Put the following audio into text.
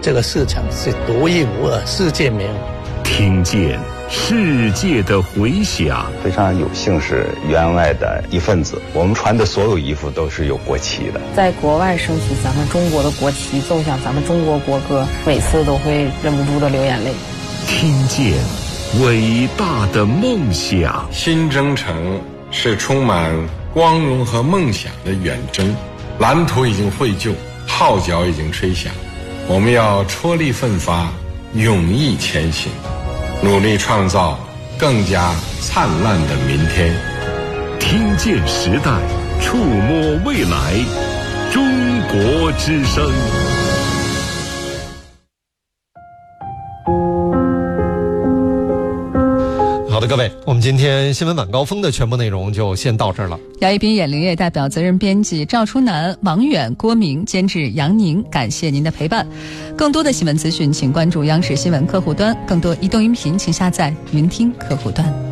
这个市场是独一无二，世界没有。 听见世界的回响， 非常有幸是员外的一份子。我们穿的所有衣服都是有国旗的。 在国外升起咱们中国的国旗，奏响咱们中国国歌，每次都会忍不住的流眼泪。 听见伟大的梦想。 新征程是充满光荣和梦想的远征，蓝图已经绘就，号角已经吹响，我们要踔厉奋发，勇毅前行，努力创造更加灿烂的明天。 听见时代，触摸未来，中国之声。 好的，各位，我们今天新闻晚高峰的全部内容就先到这儿了。 姚一斌、演林业代表责任编辑赵初南、王远、郭明，监制杨宁，感谢您的陪伴。更多的新闻资讯，请关注央视新闻客户端；更多移动音频，请下载云听客户端。